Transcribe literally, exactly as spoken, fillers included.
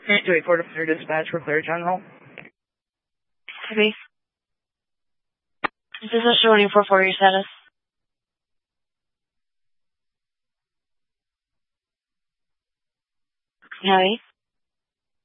two eight four to Fire Dispatch for Clear General. Copy. This is a showing four four, your status. Copy.